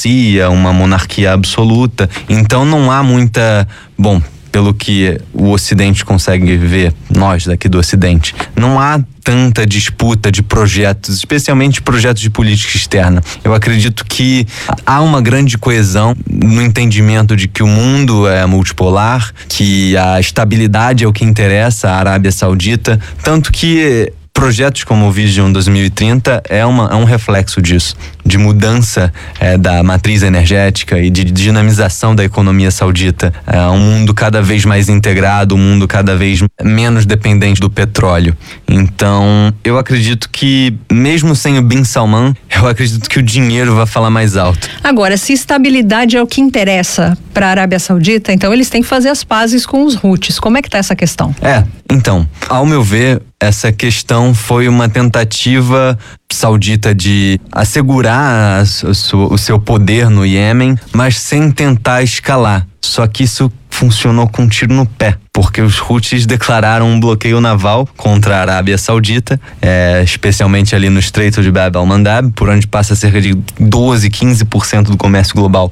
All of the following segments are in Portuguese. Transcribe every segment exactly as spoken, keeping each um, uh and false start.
teocracia, uma monarquia absoluta. Então não há muita... Bom, pelo que o Ocidente consegue ver, nós daqui do Ocidente, não há tanta disputa de projetos, especialmente projetos de política externa. Eu acredito que há uma grande coesão no entendimento de que o mundo é multipolar, que a estabilidade é o que interessa à Arábia Saudita, tanto que projetos como o Vision dois mil e trinta é, uma, é um reflexo disso, de mudança é, da matriz energética e de dinamização da economia saudita. É um mundo cada vez mais integrado, um mundo cada vez menos dependente do petróleo. Então, eu acredito que, mesmo sem o Bin Salman, eu acredito que o dinheiro vai falar mais alto. Agora, se estabilidade é o que interessa para a Arábia Saudita, então eles têm que fazer as pazes com os Houthis. Como é que está essa questão? É, então, ao meu ver, essa questão foi uma tentativa saudita de assegurar o seu poder no Iêmen, mas sem tentar escalar. Só que isso funcionou com um tiro no pé, porque os Houthis declararam um bloqueio naval contra a Arábia Saudita, é, especialmente ali no Estreito de Bab al-Mandab, por onde passa cerca de doze, quinze por cento do comércio global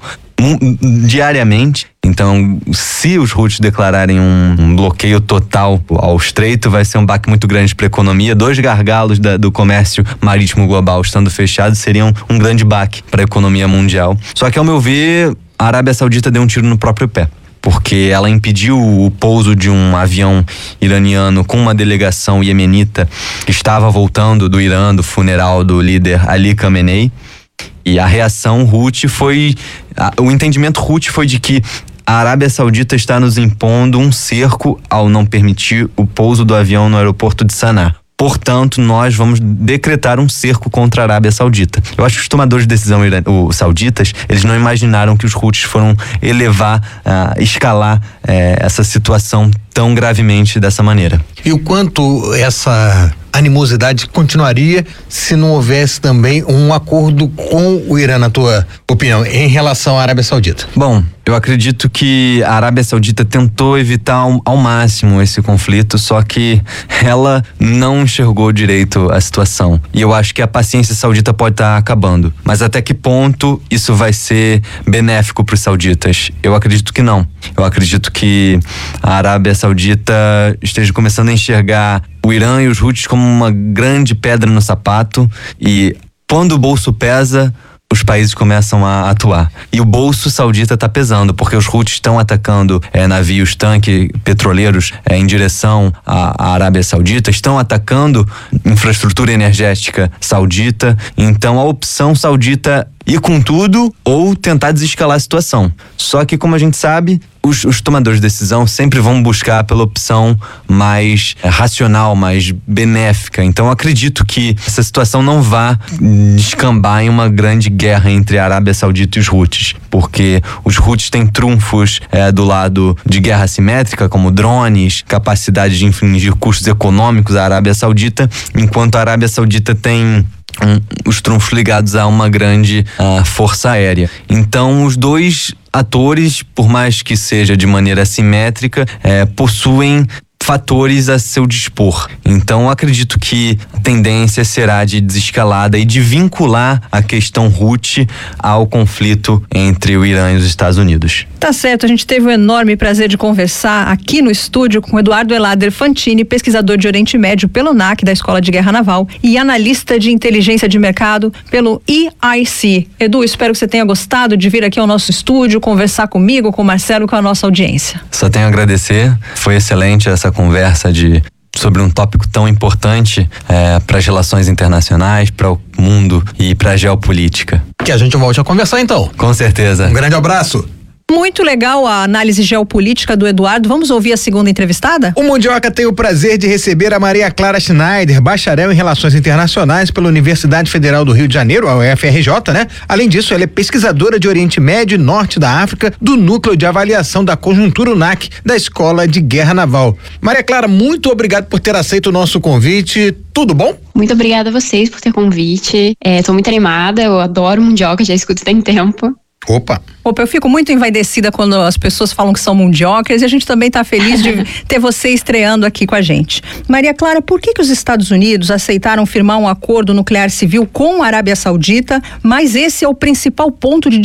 um, diariamente. Então, se os Houthis declararem um, um bloqueio total ao estreito, vai ser um baque muito grande para a economia. Dois gargalos da, do comércio marítimo global estando fechados seriam um grande baque para a economia mundial. Só que, ao meu ver, a Arábia Saudita deu um tiro no próprio pé, porque ela impediu o pouso de um avião iraniano com uma delegação iemenita que estava voltando do Irã, do funeral do líder Ali Khamenei. E a reação Houthi foi... A, o entendimento Houthi foi de que a Arábia Saudita está nos impondo um cerco ao não permitir o pouso do avião no aeroporto de Saná. Portanto, nós vamos decretar um cerco contra a Arábia Saudita. Eu acho que os tomadores de decisão os sauditas, eles não imaginaram que os Houthis foram elevar, uh, escalar uh, essa situação tão gravemente dessa maneira. E o quanto essa animosidade continuaria se não houvesse também um acordo com o Irã, na tua opinião, em relação à Arábia Saudita? Bom, eu acredito que a Arábia Saudita tentou evitar ao, ao máximo esse conflito, só que ela não enxergou direito a situação. E eu acho que a paciência saudita pode estar acabando. Mas até que ponto isso vai ser benéfico para os sauditas? Eu acredito que não. Eu acredito que a Arábia Saudita esteja começando a enxergar o Irã e os Houthis como uma grande pedra no sapato, e quando o bolso pesa, os países começam a atuar. E o bolso saudita está pesando, porque os Houthis estão atacando é, navios, tanques, petroleiros é, em direção à, à Arábia Saudita, estão atacando infraestrutura energética saudita. Então a opção saudita ir com tudo ou tentar desescalar a situação. Só que, como a gente sabe, os, os tomadores de decisão sempre vão buscar pela opção mais é, racional, mais benéfica. Então acredito que essa situação não vá descambar em uma grande guerra entre a Arábia Saudita e os Houthis, porque os Houthis têm trunfos é, do lado de guerra assimétrica, como drones, capacidade de infligir custos econômicos à Arábia Saudita, enquanto a Arábia Saudita tem Um, os trunfos ligados a uma grande uh, força aérea. Então, os dois atores, por mais que seja de maneira assimétrica, é, possuem fatores a seu dispor. Então, acredito que a tendência será de desescalada e de vincular a questão Houthi ao conflito entre o Irã e os Estados Unidos. Tá certo, a gente teve o enorme prazer de conversar aqui no estúdio com o Eduardo Elader Fantini, pesquisador de Oriente Médio pelo N A C, da Escola de Guerra Naval, e analista de inteligência de mercado pelo E I C. Edu, espero que você tenha gostado de vir aqui ao nosso estúdio, conversar comigo, com o Marcelo, com a nossa audiência. Só tenho a agradecer, foi excelente essa conversa de sobre um tópico tão importante é, para as relações internacionais, para o mundo e para a geopolítica. Que a gente volte a conversar então. Com certeza. Um grande abraço. Muito legal a análise geopolítica do Eduardo. Vamos ouvir a segunda entrevistada? O Mundioca tem o prazer de receber a Maria Clara Schneider, bacharel em Relações Internacionais pela Universidade Federal do Rio de Janeiro, a U F R J, né? Além disso, ela é pesquisadora de Oriente Médio e Norte da África do Núcleo de Avaliação da Conjuntura U N A C, da Escola de Guerra Naval. Maria Clara, muito obrigado por ter aceito o nosso convite. Tudo bom? Muito obrigada a vocês por ter o convite. Estou muito animada, eu adoro Mundioca, já escuto tem tempo. Opa! Opa, eu fico muito envaidecida quando as pessoas falam que são mundiocas, e a gente também está feliz de ter você estreando aqui com a gente. Maria Clara, por que que os Estados Unidos aceitaram firmar um acordo nuclear civil com a Arábia Saudita, mas esse é o principal ponto de